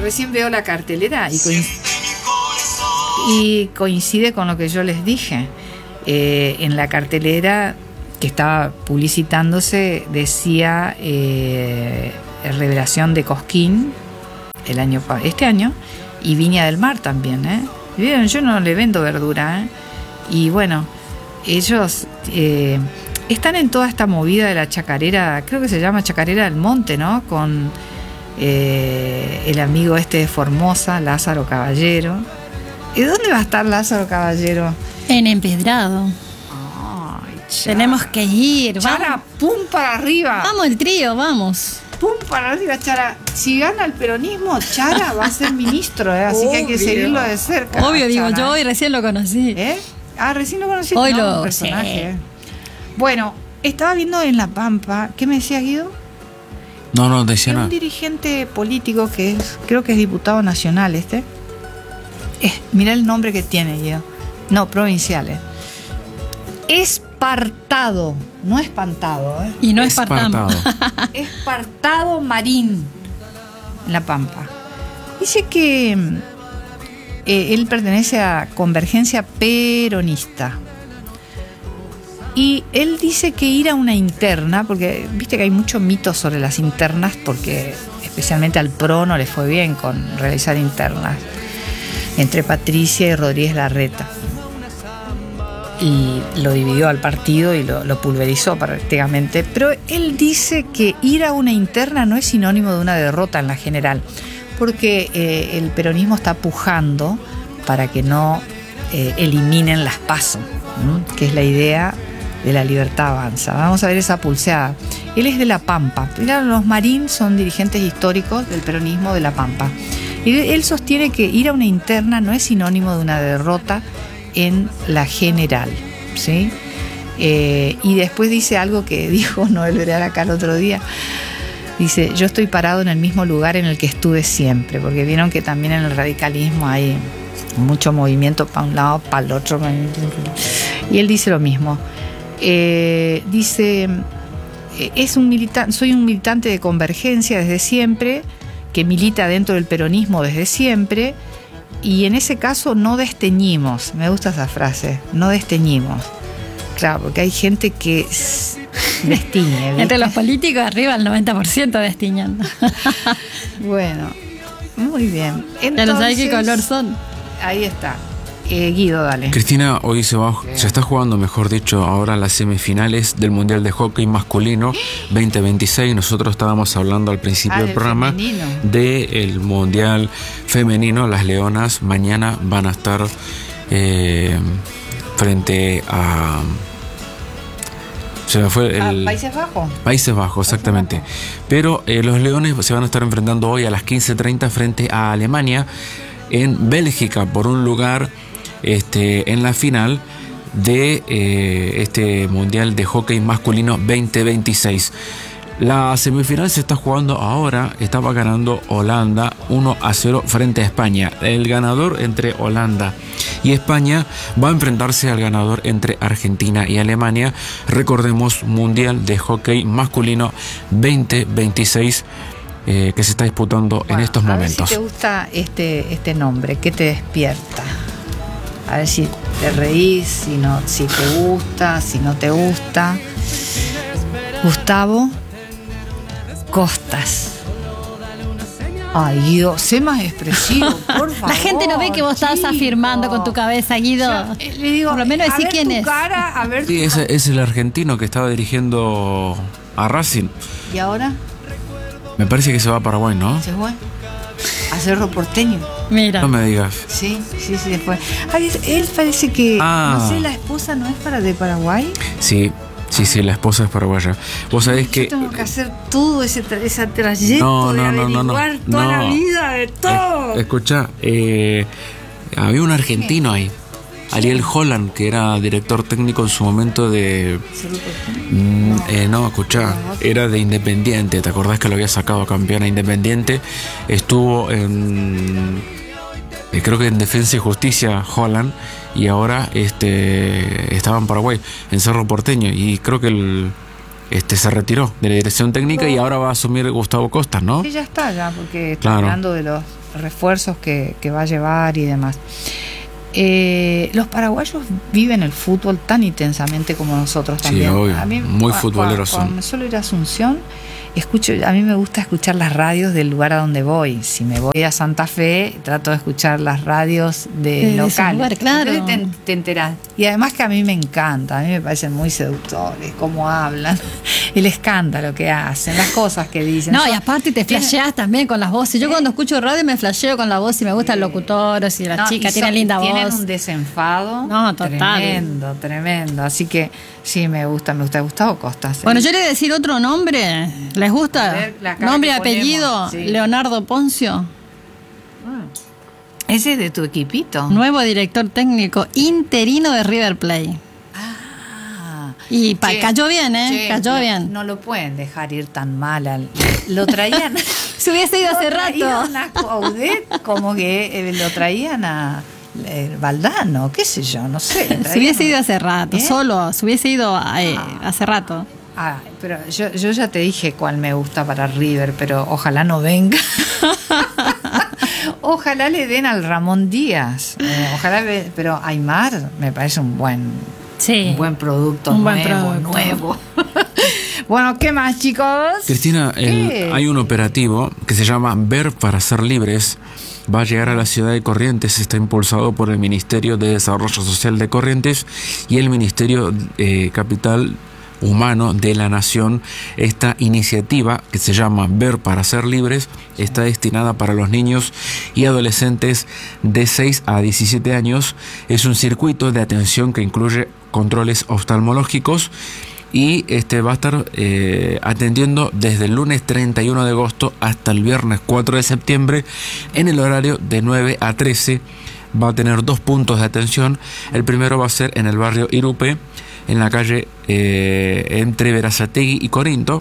recién veo la cartelera y coincide con lo que yo les dije. En la cartelera que estaba publicitándose decía Revelación de Cosquín este año, y Viña del Mar también, ¿Vieron? Yo no le vendo verdura, Y bueno, ellos están en toda esta movida de la chacarera, creo que se llama Chacarera del Monte, ¿no? Con el amigo de Formosa, Lázaro Caballero. ¿Y dónde va a estar Lázaro Caballero? En Empedrado. Ay, tenemos que ir. Chara, pum para arriba. Vamos el trío, vamos. Pum para arriba, Chara. Si gana el peronismo, Chara va a ser ministro, así que hay que seguirlo de cerca. Obvio, Chara. digo, yo hoy recién lo conocí. Recién lo conocí. Hoy un personaje. Sí. Bueno, estaba viendo en La Pampa. ¿Qué me decía, Guido? No, decía nada. Un dirigente político creo que es diputado nacional mirá el nombre que tiene, Guido. No, provincial. Espartado, no espantado, Y no espartado. Espartado Marín, en La Pampa. Dice que él pertenece a Convergencia Peronista. Y él dice que ir a una interna, porque viste que hay muchos mitos sobre las internas, porque especialmente al PRO no le fue bien con realizar internas entre Patricia y Rodríguez Larreta. Y lo dividió al partido y lo pulverizó prácticamente. Pero él dice que ir a una interna no es sinónimo de una derrota en la general, porque el peronismo está pujando para que no eliminen las PASO, que es la idea de La Libertad Avanza. Vamos a ver esa pulseada. Él es de La Pampa. Mirá, los Marín son dirigentes históricos del peronismo de La Pampa. Y él sostiene que ir a una interna no es sinónimo de una derrota en la general, ¿sí? Y después dice algo que dijo Noel Velar acá el otro día. Dice, yo estoy parado en el mismo lugar en el que estuve siempre, porque vieron que también en el radicalismo hay mucho movimiento para un lado, para el otro. Y él dice lo mismo. Dice, soy un militante de Convergencia desde siempre, que milita dentro del peronismo desde siempre, y en ese caso no desteñimos. Me gusta esa frase, no desteñimos. Claro, porque hay gente que destiñe, ¿viste? Entre los políticos arriba el 90% destiñan. Bueno, muy bien. Entonces, ya no sabes qué color son. Ahí está. Guido, dale. Cristina, hoy se está jugando, mejor dicho, ahora las semifinales del Mundial de Hockey Masculino 2026. Nosotros estábamos hablando al principio del programa del Mundial Femenino. Las Leonas mañana van a estar frente a... Se me fue el... Países Bajos. Países Bajos, exactamente. Pero los Leones se van a estar enfrentando hoy a las 15:30 frente a Alemania en Bélgica por un lugar en la final de este Mundial de Hockey Masculino 2026. La semifinal se está jugando ahora. Estaba ganando Holanda 1-0 frente a España. El ganador entre Holanda y España va a enfrentarse al ganador entre Argentina y Alemania. Recordemos, Mundial de Hockey Masculino 2026 que se está disputando en estos momentos. A ver si te gusta este nombre, ¿qué te despierta? A ver si te reís, si te gusta, si no te gusta. Gustavo Costas. Ay, Guido, sé más expresivo, por favor. La gente no ve que vos estás afirmando con tu cabeza, Guido. Le digo, por lo menos decir quién es. Sí, es el argentino que estaba dirigiendo a Racing. ¿Y ahora? Me parece que se va a Paraguay, ¿no? Se fue a Cerro Porteño. Mira. No me digas. Sí, se fue. Ay, él parece que, no sé, la esposa no es de Paraguay. Sí, la esposa es paraguaya. Vos sabés que... Yo tengo que hacer todo ese trayecto de averiguar toda la vida de todo. Escuchá, había un argentino ahí, Ariel Holland, que era director técnico en su momento de... escuchá, era de Independiente. ¿Te acordás que lo había sacado campeón a Independiente? Estuvo en... creo que en Defensa y Justicia Holland, y ahora estaba en Paraguay, en Cerro Porteño, y creo que se retiró de la dirección técnica y ahora va a asumir Gustavo Costas, ¿no? Sí, ya está, porque está hablando de los refuerzos que va a llevar y demás. Los paraguayos viven el fútbol tan intensamente como nosotros también. Sí, obvio. A mí, Muy futboleros son. Cuando me suelo ir a Asunción, a mí me gusta escuchar las radios del lugar a donde voy. Si me voy a Santa Fe, trato de escuchar las radios del local. Lugar, claro. Entonces te enterás. Y además que a mí me encanta, a mí me parecen muy seductores, cómo hablan, el escándalo que hacen, las cosas que dicen. No, y aparte te flasheás también con las voces. Yo cuando escucho radio me flasheo con la voz y me gustan los locutores y las chicas tienen linda voz. Tienen un desenfado tremendo, tremendo. Así que sí, me gusta Gustavo Costa. Sí. Bueno, yo le voy a decir otro nombre. ¿Les gusta? A ver, la cara Nombre y que apellido, ponemos, sí. Leonardo Poncio. Ese es de tu equipito. Nuevo director técnico interino de River Plate. Y cayó bien, cayó bien. No lo pueden dejar ir tan mal. Lo traían. Se hubiese ido hace rato. A Coudet, como que lo traían a Valdano, qué sé yo, no sé. Se hubiese ido hace rato, solo. Se hubiese ido hace rato. Pero yo ya te dije cuál me gusta para River, pero ojalá no venga. Ojalá le den al Ramón Díaz. Pero Aymar me parece un buen producto, nuevo. Bueno, ¿qué más, chicos? Cristina, hay un operativo que se llama Ver para ser libres. Va a llegar a la ciudad de Corrientes. Está impulsado por el Ministerio de Desarrollo Social de Corrientes y el Ministerio Capital Humano de la Nación. Esta iniciativa, que se llama Ver para ser libres, está destinada para los niños y adolescentes de 6 a 17 años. Es un circuito de atención que incluye controles oftalmológicos y va a estar atendiendo desde el lunes 31 de agosto hasta el viernes 4 de septiembre en el horario de 9 a 13. Va a tener 2 puntos de atención. El primero va a ser en el barrio Irupe, en la calle entre Berazategui y Corinto.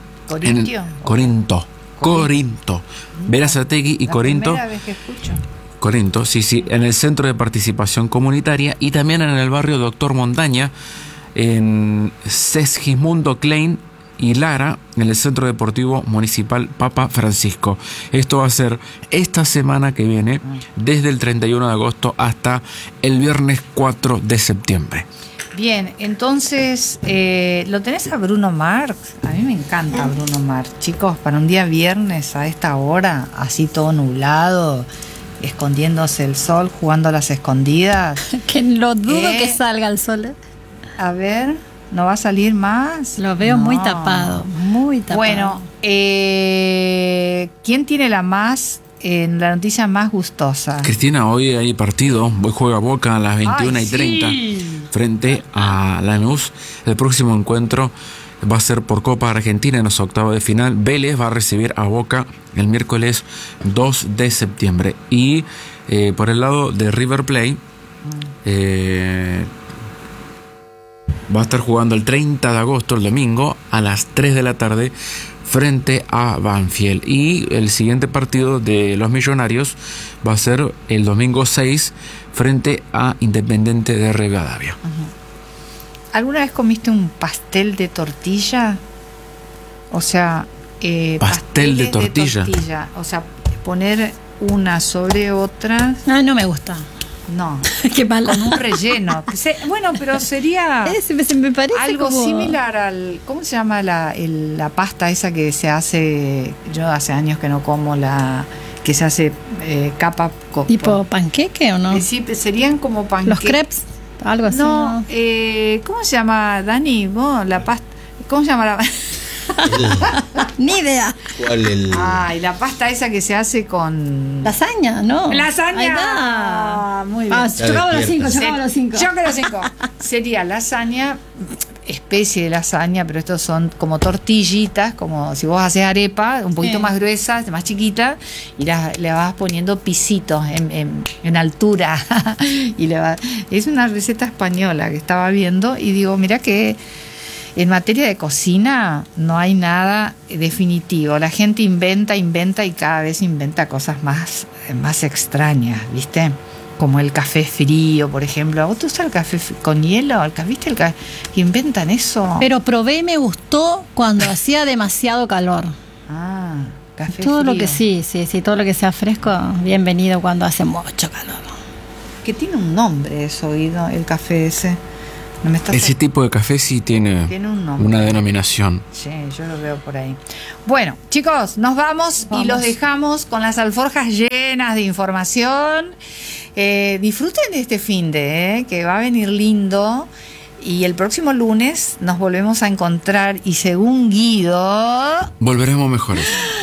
Corinto. Berazategui y Corinto. Primera vez que escucho. Corinto, sí, en el Centro de Participación Comunitaria y también en el barrio Doctor Montaña, en Segismundo Klein y Lara, en el Centro Deportivo Municipal Papa Francisco. Esto va a ser esta semana que viene, desde el 31 de agosto hasta el viernes 4 de septiembre. Bien, entonces, ¿lo tenés a Bruno Mars? A mí me encanta Bruno Mars. Chicos, para un día viernes a esta hora, así todo nublado, escondiéndose el sol, jugando a las escondidas. Que lo dudo que salga el sol. A ver, ¿no va a salir más? Lo veo muy tapado, muy tapado. Bueno, ¿quién tiene la noticia más gustosa? Cristina, hoy hay partido. Hoy juega Boca a las 21:30 frente a Lanús. El próximo encuentro va a ser por Copa Argentina en los octavos de final. Vélez va a recibir a Boca el miércoles 2 de septiembre. Y por el lado de River Plate, va a estar jugando el 30 de agosto, el domingo, a las 3 de la tarde frente a Banfield. Y el siguiente partido de los Millonarios va a ser el domingo 6 frente a Independiente de Rivadavia. ¿Alguna vez comiste un pastel de tortilla? O sea, pastel de tortilla. O sea, poner una sobre otra. No me gusta. No, qué mala. Con un relleno. Bueno, pero sería me parece algo como similar al... ¿Cómo se llama la pasta esa que se hace? Yo hace años que no como que se hace capa... ¿Tipo panqueque o no? Sí, serían como panqueques. ¿Los crepes? Algo así. No, ¿cómo se llama, Dani? ¿Vos, la pasta? ¿Cómo se llama la Ni idea. ¿Cuál la pasta esa que se hace con... Lasaña, ¿no? ¡Lasaña! Ahí está. Muy bien. Chocamos los 5, chocamos los 5. Yo creo 5. Sería lasaña, especie de lasaña, pero estos son como tortillitas, como si vos haces arepa, un poquito más gruesas, más chiquita, y le vas poniendo pisitos en altura. Es una receta española que estaba viendo y digo, mira que en materia de cocina no hay nada definitivo. La gente inventa y cada vez inventa cosas más extrañas, ¿viste? Como el café frío, por ejemplo. ¿Vos te usas el café con hielo? ¿Viste el café? Inventan eso. Pero probé y me gustó cuando hacía demasiado calor. Café todo frío. lo que sí, todo lo que sea fresco, bienvenido cuando hace mucho calor. Que tiene un nombre eso, Guido, el café ese. No me estás Ese tipo de café sí tiene un nombre. una denominación. Sí, yo lo veo por ahí. Bueno, chicos, nos vamos y los dejamos con las alforjas llenas de información. Disfruten de este finde, que va a venir lindo. Y el próximo lunes nos volvemos a encontrar y según Guido... Volveremos mejores.